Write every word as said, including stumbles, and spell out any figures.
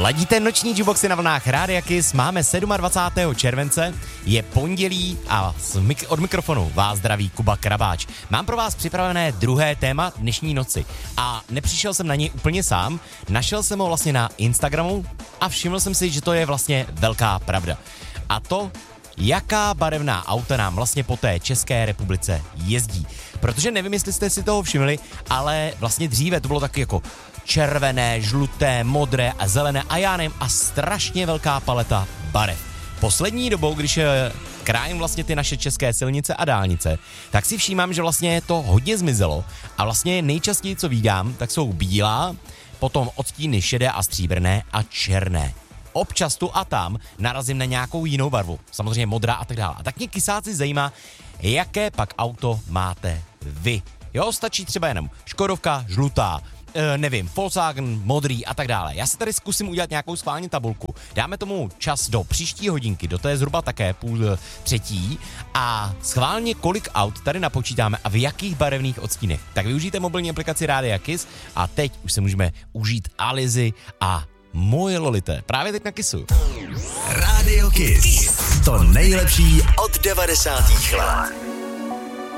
Ladíte noční jukeboxy na vlnách Rádia Kiss, máme dvacátého sedmého července, je pondělí a od mikrofonu vás zdraví Kuba Krabáč. Mám pro vás připravené druhé téma dnešní noci a nepřišel jsem na něj úplně sám, našel jsem ho vlastně na Instagramu a všiml jsem si, že to je vlastně velká pravda. A to, jaká barevná auta nám vlastně po té České republice jezdí. Protože nevím, jestli jste si toho všimli, ale vlastně dříve to bylo taky jako červené, žluté, modré a zelené a já nevím, a strašně velká paleta barev. Poslední dobou, když krájím vlastně ty naše české silnice a dálnice, tak si všímám, že vlastně to hodně zmizelo a vlastně nejčastěji, co vídám, tak jsou bílá, potom odstíny šedé a stříbrné a černé. Občas tu a tam narazím na nějakou jinou barvu, samozřejmě modrá a tak dále. A tak mě kysáci zajímá, jaké pak auto máte vy. Jo, stačí třeba jenom Škodovka, žlutá, e, nevím, Volkswagen, modrý a tak dále. Já si tady zkusím udělat nějakou schválně tabulku. Dáme tomu čas do příští hodinky, do té zhruba také půl třetí a schválně kolik aut tady napočítáme a v jakých barevných odstínech. Tak využijte mobilní aplikaci Rádia Kiss a teď už se můžeme užít Alizy a Moje Lolité. Právě teď na Kissu. Rádio Kiss. To nejlepší od devadesátých let.